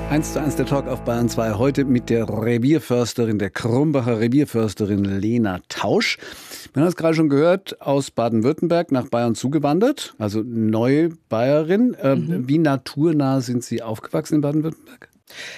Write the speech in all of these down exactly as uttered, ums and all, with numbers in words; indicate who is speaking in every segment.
Speaker 1: eins zu eins der Talk auf Bayern zwei. Heute mit der Revierförsterin, der Krumbacher Revierförsterin Lena Tausch. Man hat es gerade schon gehört, aus Baden-Württemberg nach Bayern zugewandert, also neue Bayerin. Äh, mhm. Wie naturnah sind Sie aufgewachsen in Baden-Württemberg?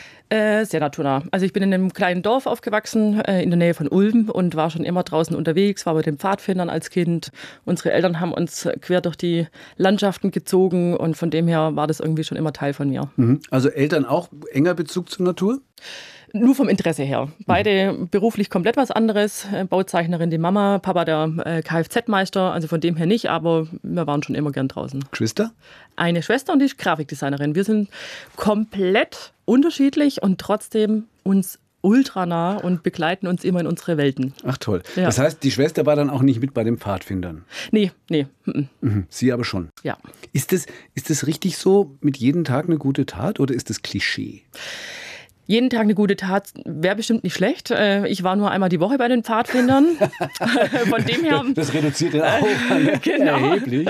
Speaker 2: Äh, sehr naturnah. Also ich bin in einem kleinen Dorf aufgewachsen, äh, in der Nähe von Ulm und war schon immer draußen unterwegs, war mit den Pfadfindern als Kind. Unsere Eltern haben uns quer durch die Landschaften gezogen und von dem her war das irgendwie schon immer Teil von mir.
Speaker 1: Mhm. Also Eltern auch enger Bezug zur Natur?
Speaker 2: Nur vom Interesse her. Beide mhm. beruflich komplett was anderes. Bauzeichnerin die Mama, Papa der äh, Kfz-Meister, also von dem her nicht, aber wir waren schon immer gern draußen.
Speaker 1: Geschwister?
Speaker 2: Eine Schwester und die ist Grafikdesignerin. Wir sind komplett unterschiedlich und trotzdem uns ultranah und begleiten uns immer in unsere Welten.
Speaker 1: Ach toll.
Speaker 2: Ja.
Speaker 1: Das heißt, die Schwester war dann auch nicht mit bei den Pfadfindern?
Speaker 2: Nee, nee.
Speaker 1: Mhm. Sie aber schon?
Speaker 2: Ja.
Speaker 1: Ist das, ist das richtig so, mit jedem Tag eine gute Tat oder ist das Klischee?
Speaker 2: Jeden Tag eine gute Tat wäre bestimmt nicht schlecht. Ich war nur einmal die Woche bei den Pfadfindern. Von dem her.
Speaker 1: Das reduziert den Aufwand genau. erheblich.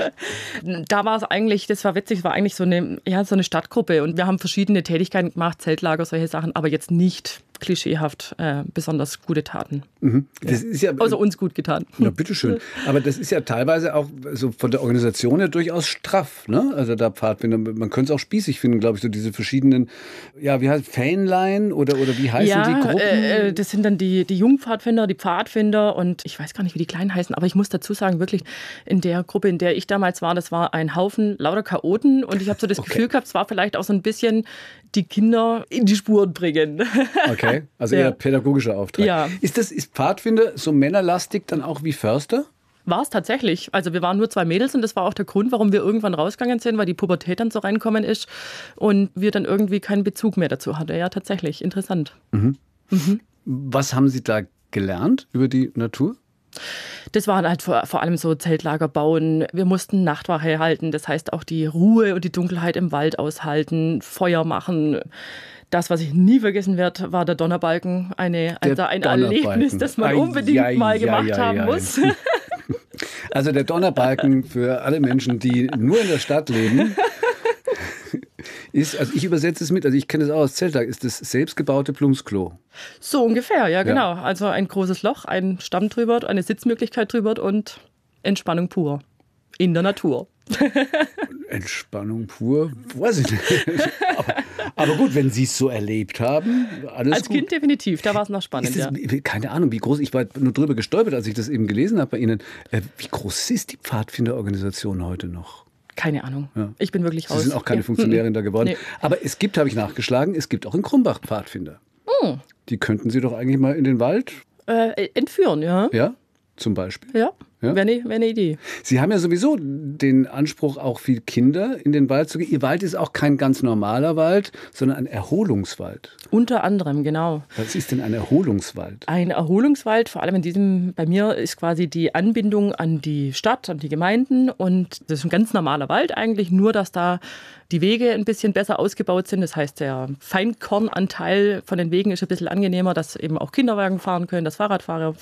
Speaker 2: Da war es eigentlich, das war witzig, es war eigentlich so eine, ja, so eine Stadtgruppe. Und wir haben verschiedene Tätigkeiten gemacht, Zeltlager, solche Sachen, aber jetzt nicht klischeehaft äh, besonders gute Taten.
Speaker 1: Mhm. Das
Speaker 2: ja.
Speaker 1: ist ja,
Speaker 2: Außer uns gut getan.
Speaker 1: Ja, bitteschön. Aber das ist ja teilweise auch so von der Organisation her durchaus straff, ne? Also da Pfadfinder, man könnte es auch spießig finden, glaube ich, so diese verschiedenen, ja, wie heißt Fanline oder, oder wie heißen
Speaker 2: ja,
Speaker 1: die Gruppen?
Speaker 2: Äh, das sind dann die, die Jungpfadfinder, die Pfadfinder und ich weiß gar nicht, wie die Kleinen heißen, aber ich muss dazu sagen, wirklich in der Gruppe, in der ich damals war, das war ein Haufen lauter Chaoten und ich habe so das okay. Gefühl gehabt, es war vielleicht auch so ein bisschen die Kinder in die Spuren bringen.
Speaker 1: Okay, also eher ja. pädagogischer Auftrag.
Speaker 2: Ja.
Speaker 1: Ist das, ist Pfadfinder so männerlastig dann auch wie Förster?
Speaker 2: War es tatsächlich. Also wir waren nur zwei Mädels und das war auch der Grund, warum wir irgendwann rausgegangen sind, weil die Pubertät dann so reinkommen ist und wir dann irgendwie keinen Bezug mehr dazu hatten. Ja, tatsächlich. Interessant.
Speaker 1: Mhm. Mhm. Was haben Sie da gelernt über die Natur?
Speaker 2: Das waren halt vor, vor allem so Zeltlager bauen. Wir mussten Nachtwache halten. Das heißt auch die Ruhe und die Dunkelheit im Wald aushalten, Feuer machen. Das, was ich nie vergessen werde, war der Donnerbalken. Eine, also ein Erlebnis, das man unbedingt ai, mal gemacht ai, ai, haben ai. muss.
Speaker 1: Also der Donnerbalken für alle Menschen, die nur in der Stadt leben, ist, also ich übersetze es mit, also ich kenne es auch aus Zeltlager, ist das selbstgebaute Plumpsklo.
Speaker 2: So ungefähr, ja genau. Ja. Also ein großes Loch, ein Stamm drüber, eine Sitzmöglichkeit drüber und Entspannung pur. In der Natur.
Speaker 1: Entspannung pur, weiß ich nicht. Aber, aber gut, wenn Sie es so erlebt haben, alles
Speaker 2: Als
Speaker 1: gut.
Speaker 2: Kind definitiv, da war es noch spannend.
Speaker 1: Ist das,
Speaker 2: ja.
Speaker 1: Keine Ahnung, wie groß, ich war nur drüber gestolpert, als ich das eben gelesen habe bei Ihnen. Wie groß ist die Pfadfinderorganisation heute noch?
Speaker 2: Keine Ahnung.
Speaker 1: Ja.
Speaker 2: Ich bin wirklich raus.
Speaker 1: Sie sind auch keine ja. Funktionärin da geworden. Nee. Aber es gibt, habe ich nachgeschlagen, es gibt auch in Krumbach Pfadfinder.
Speaker 2: Mm.
Speaker 1: Die könnten Sie doch eigentlich mal in den Wald
Speaker 2: äh, entführen, ja.
Speaker 1: Ja, zum Beispiel.
Speaker 2: Ja. Ja? Wäre eine, wär eine Idee.
Speaker 1: Sie haben ja sowieso den Anspruch, auch viel Kinder in den Wald zu gehen. Ihr Wald ist auch kein ganz normaler Wald, sondern ein Erholungswald.
Speaker 2: Unter anderem, genau.
Speaker 1: Was ist denn ein Erholungswald?
Speaker 2: Ein Erholungswald, vor allem in diesem, bei mir ist quasi die Anbindung an die Stadt, an die Gemeinden. Und das ist ein ganz normaler Wald eigentlich, nur dass da die Wege ein bisschen besser ausgebaut sind. Das heißt, der Feinkornanteil von den Wegen ist ein bisschen angenehmer, dass eben auch Kinderwagen fahren können, dass Fahrradfahrer